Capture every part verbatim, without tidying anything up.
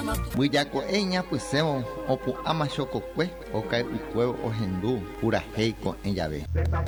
Buillaco eña pusemos opu ama chococue ocae ucuevo ojendu pura heico en llave.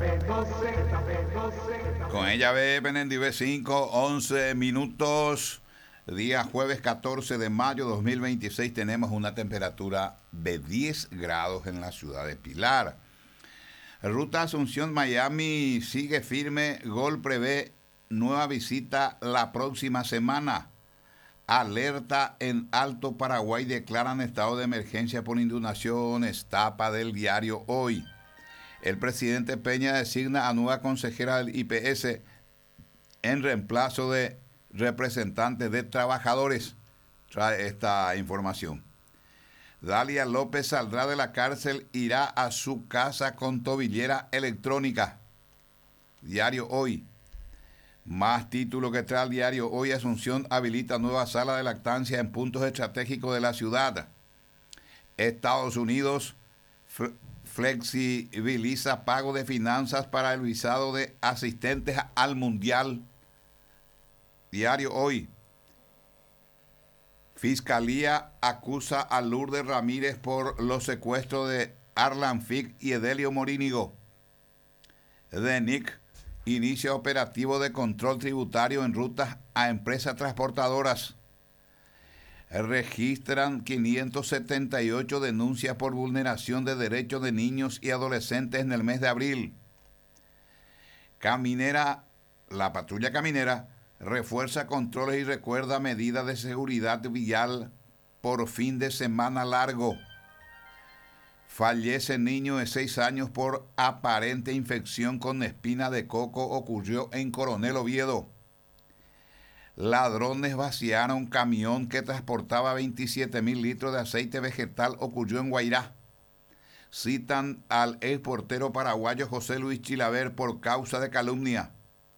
Con ella ve Benendive cinco, once minutos. Día jueves catorce de mayo de dos mil veintiséis tenemos una temperatura de diez grados en la ciudad de Pilar. Ruta Asunción-Miami sigue firme. Gol prevé nueva visita la próxima semana. Alerta en Alto Paraguay, declaran estado de emergencia por inundaciones. Tapa del diario Hoy. El presidente Peña designa a nueva consejera del I P S en reemplazo de representantes de trabajadores. Trae esta información. Dalia López saldrá de la cárcel, irá a su casa con tobillera electrónica. Diario Hoy. Más título que trae el diario Hoy. Asunción habilita nueva sala de lactancia en puntos estratégicos de la ciudad. Estados Unidos flexibiliza pago de finanzas para el visado de asistentes al Mundial. Diario Hoy. Fiscalía acusa a Lourdes Ramírez por los secuestros de Arlan Fick y Edelio Morínigo. D N I C inicia operativo de control tributario en rutas a empresas transportadoras. Registran quinientas setenta y ocho denuncias por vulneración de derechos de niños y adolescentes en el mes de abril. Caminera, la patrulla caminera refuerza controles y recuerda medidas de seguridad vial por fin de semana largo. Fallece niño de seis años por aparente infección con espina de coco, ocurrió en Coronel Oviedo. Ladrones vaciaron camión que transportaba veintisiete mil litros de aceite vegetal, ocurrió en Guairá. Citan al exportero paraguayo José Luis Chilaver por causa de calumnia.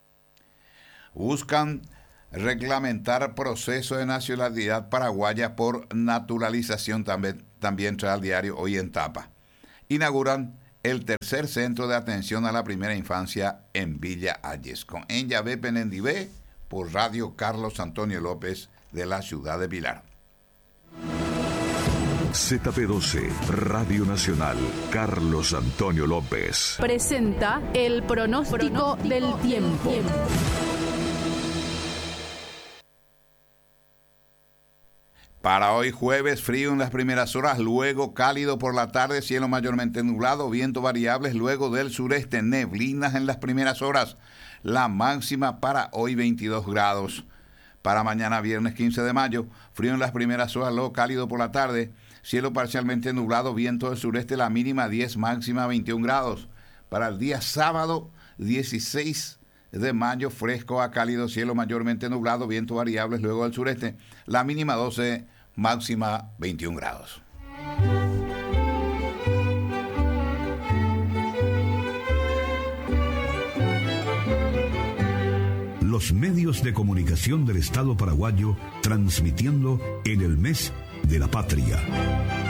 Buscan reglamentar proceso de nacionalidad paraguaya por naturalización, también, también trae al diario Hoy en tapa. Inauguran el tercer centro de atención a la primera infancia en Villa Ayes. Con ella ve Penendivé por Radio Carlos Antonio López de la ciudad de Pilar. Z P doce, Radio Nacional, Carlos Antonio López. Presenta el pronóstico, pronóstico del tiempo. tiempo. Para hoy jueves, frío en las primeras horas, luego cálido por la tarde, cielo mayormente nublado, viento variables, luego del sureste, neblinas en las primeras horas. La máxima para hoy veintidós grados. Para mañana viernes quince de mayo, frío en las primeras horas, luego cálido por la tarde, cielo parcialmente nublado, viento del sureste, la mínima diez, máxima veintiún grados. Para el día sábado dieciséis de mayo, fresco a cálido, cielo mayormente nublado, viento variables, luego del sureste, la mínima doce, máxima veintiún grados. Los medios de comunicación del Estado paraguayo transmitiendo en el mes de la patria.